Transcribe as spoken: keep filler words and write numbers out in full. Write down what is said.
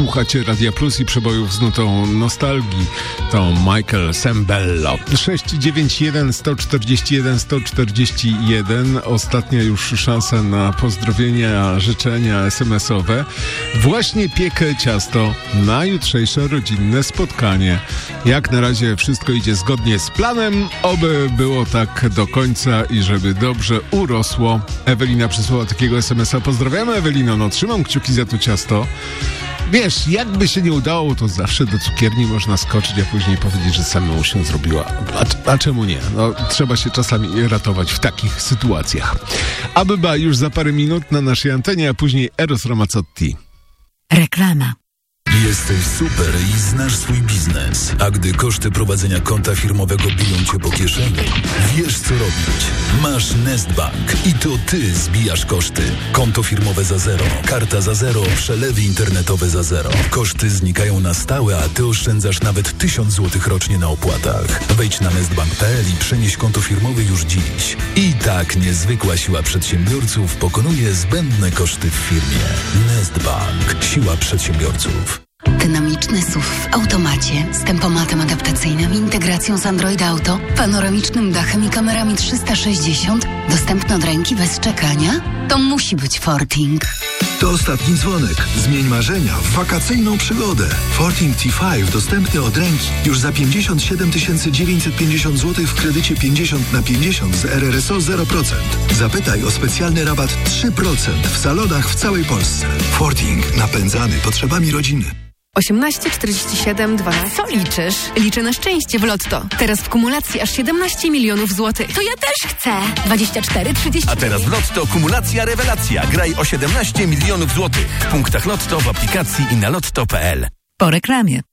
Słuchacie Radia Plus i przebojów z nutą nostalgii. To Michael Sembello. sześć dziewięć jeden, jeden cztery jeden, jeden cztery jeden. Ostatnia już szansa na pozdrowienia, życzenia es em esowe. Właśnie piekę ciasto na jutrzejsze rodzinne spotkanie. Jak na razie wszystko idzie zgodnie z planem. Oby było tak do końca i żeby dobrze urosło. Ewelina przysłała takiego es em esa. Pozdrawiamy, Ewelino. No, trzymam kciuki za to ciasto. Wiesz, jakby się nie udało, to zawsze do cukierni można skoczyć, a później powiedzieć, że samemu się zrobiła. A, a czemu nie? No, trzeba się czasami ratować w takich sytuacjach. Abyba już za parę minut na naszej antenie, a później Eros Ramazzotti. Reklama. Jesteś super i znasz swój biznes, a gdy koszty prowadzenia konta firmowego biją cię po kieszeni, wiesz co robić. Masz Nestbank i to ty zbijasz koszty. Konto firmowe za zero, karta za zero, przelewy internetowe za zero. Koszty znikają na stałe, a ty oszczędzasz nawet tysiąc złotych rocznie na opłatach. Wejdź na nestbank kropka pe el i przenieś konto firmowe już dziś. I tak niezwykła siła przedsiębiorców pokonuje zbędne koszty w firmie. Nestbank. Siła przedsiębiorców. Dynamiczny S U V w automacie z tempomatem adaptacyjnym, integracją z Android Auto, panoramicznym dachem i kamerami trzysta sześćdziesiąt, dostępny od ręki bez czekania? To musi być Forting. To ostatni dzwonek. Zmień marzenia w wakacyjną przygodę. Forting T pięć dostępny od ręki już za pięćdziesiąt siedem tysięcy dziewięćset pięćdziesiąt złotych w kredycie pięćdziesiąt na pięćdziesiąt z er er es o zero procent. Zapytaj o specjalny rabat trzy procent w salonach w całej Polsce. Forting. Napędzany potrzebami rodziny. osiemnaście czterdzieści siedem dwanaście. Co liczysz? Liczę na szczęście w Lotto. Teraz w kumulacji aż siedemnaście milionów złotych. To ja też chcę. dwadzieścia cztery trzydzieści. A teraz w Lotto kumulacja rewelacja. Graj o siedemnaście milionów złotych. W punktach Lotto, w aplikacji i na lotto kropka pe el. Po reklamie.